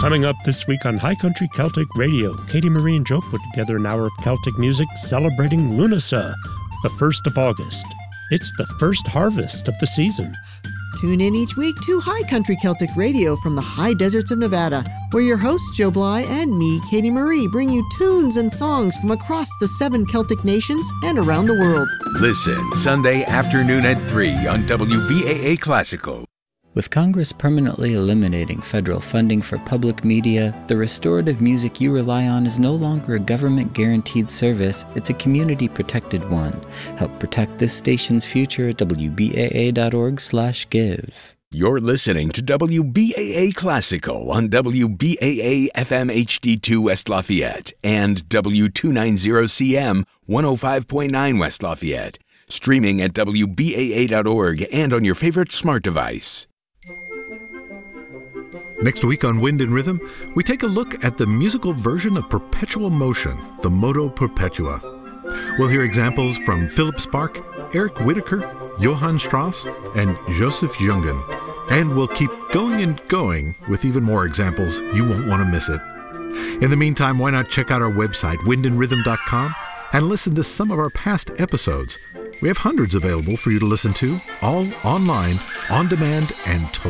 Coming up this week on High Country Celtic Radio, Katie Marie and Joe put together an hour of Celtic music celebrating Lunasa, the 1st of August. It's the first harvest of the season. Tune in each week to High Country Celtic Radio from the high deserts of Nevada, where your hosts Joe Bly and me, Katie Marie, bring you tunes and songs from across the 7 Celtic nations and around the world. Listen Sunday afternoon at 3 on WBAA Classical. With Congress permanently eliminating federal funding for public media, the restorative music you rely on is no longer a government-guaranteed service, it's a community-protected one. Help protect this station's future at wbaa.org/give. You're listening to WBAA Classical on WBAA FM HD2 West Lafayette and W290CM 105.9 West Lafayette. Streaming at WBAA.org and on your favorite smart device. Next week on Wind and Rhythm, we take a look at the musical version of Perpetual Motion, the Moto Perpetua. We'll hear examples from Philip Spark, Eric Whitaker, Johann Strauss, and Joseph Jungen. And we'll keep going and going with even more examples. You won't want to miss it. In the meantime, why not check out our website, windandrhythm.com, and listen to some of our past episodes. We have hundreds available for you to listen to, all online, on demand, and totally